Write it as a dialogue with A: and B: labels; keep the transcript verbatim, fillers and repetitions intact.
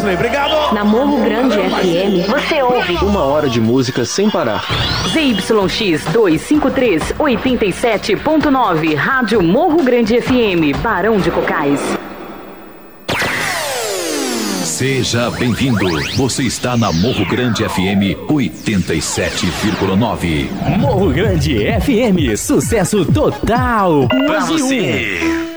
A: Wesley, obrigado.
B: Na Morro Grande F M, você ouve
C: uma hora de música sem parar.
B: Z Y X duzentos e cinquenta e três, oitenta e sete ponto nove, Rádio Morro Grande F M, Barão de Cocais.
D: Seja bem-vindo. Você está na Morro Grande F M oitenta e sete vírgula nove.
E: Morro Grande F M, sucesso total.
D: Pra você.